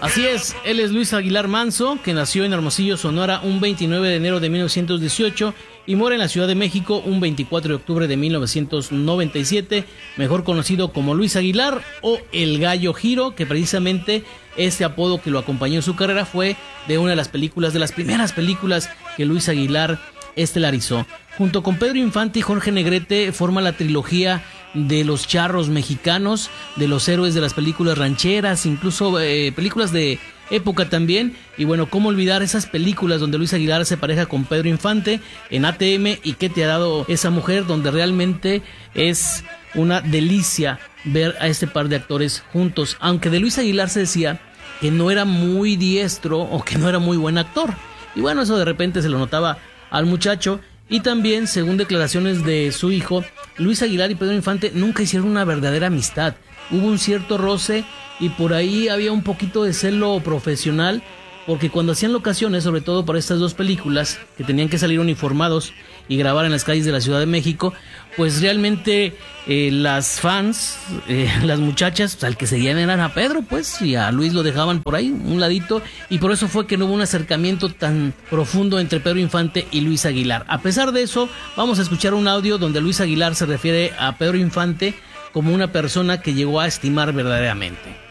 Así es, él es Luis Aguilar Manso, que nació en Hermosillo, Sonora, un 29 de enero de 1918 y muere en la Ciudad de México un 24 de octubre de 1997, mejor conocido como Luis Aguilar o El Gallo Giro, que precisamente este apodo que lo acompañó en su carrera fue de una de las películas, de las primeras películas que Luis Aguilar estelarizó. Junto con Pedro Infante y Jorge Negrete forma la trilogía de los charros mexicanos, de los héroes de las películas rancheras, incluso películas de época también. Y bueno, cómo olvidar esas películas donde Luis Aguilar se pareja con Pedro Infante en ATM y qué te ha dado esa mujer, donde realmente es una delicia ver a este par de actores juntos, aunque de Luis Aguilar se decía que no era muy diestro o que no era muy buen actor, y bueno, eso de repente se lo notaba al muchacho. Y también, según declaraciones de su hijo, Luis Aguilar y Pedro Infante nunca hicieron una verdadera amistad. Hubo un cierto roce y por ahí había un poquito de celo profesional, porque cuando hacían locaciones, sobre todo para estas dos películas, que tenían que salir uniformados y grabar en las calles de la Ciudad de México, pues realmente las fans, las muchachas, pues, al que seguían eran a Pedro, pues, y a Luis lo dejaban por ahí, un ladito, y por eso fue que no hubo un acercamiento tan profundo entre Pedro Infante y Luis Aguilar. A pesar de eso, vamos a escuchar un audio donde Luis Aguilar se refiere a Pedro Infante como una persona que llegó a estimar verdaderamente.